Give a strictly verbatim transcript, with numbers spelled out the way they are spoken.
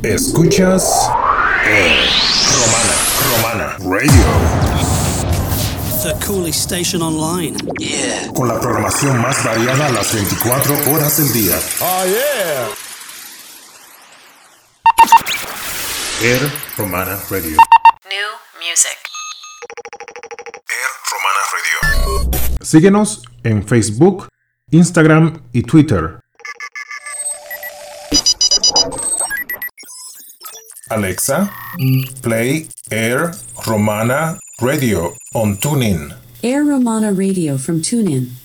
Escuchas Air Romana, Romana Radio. The coolest station online. Yeah. Con la programación más variada a las veinticuatro horas del día. Oh, yeah. Air Romana Radio. New music. Air Romana Radio. Síguenos en Facebook, Instagram y Twitter. Alexa, play Air Romana Radio on TuneIn. Air Romana Radio from TuneIn.